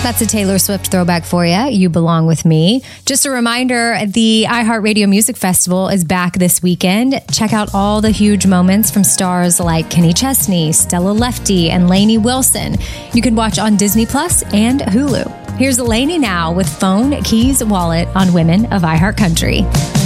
That's a Taylor Swift throwback for you. You Belong With Me. Just a reminder, the iHeartRadio Music Festival is back this weekend. Check out all the huge moments from stars like Kenny Chesney, Stella Lefty, and Lainey Wilson. You can watch on Disney Plus and Hulu. Here's Lainey now with Phone, Keys, Wallet on Women of iHeartCountry.